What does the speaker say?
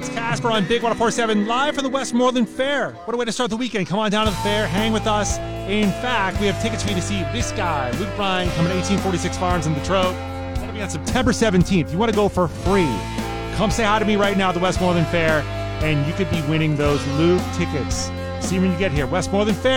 It's Casper on Big 104.7 live from the Westmoreland Fair. What a way to start the weekend. Come on down to the fair, hang with us. In fact, we have tickets for you to see this guy, Luke Bryan, coming to 1846 Farms in Latrobe. That'll be on September 17th. You want to go for free, come say hi to me right now at the Westmoreland Fair, and you could be winning those Luke tickets. See you when you get here. Westmoreland Fair.